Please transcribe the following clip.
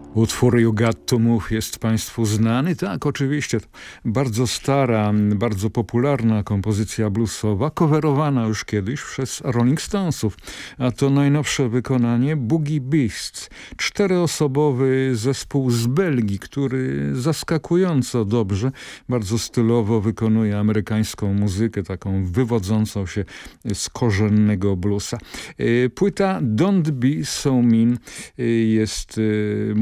Utwór You Got To Move jest Państwu znany? Tak, oczywiście. Bardzo stara, bardzo popularna kompozycja bluesowa, coverowana już kiedyś przez Rolling Stonesów. A to najnowsze wykonanie Boogie Beasts. 4-osobowy zespół z Belgii, który zaskakująco dobrze, bardzo stylowo wykonuje amerykańską muzykę, taką wywodzącą się z korzennego bluesa. Płyta Don't Be So Mean jest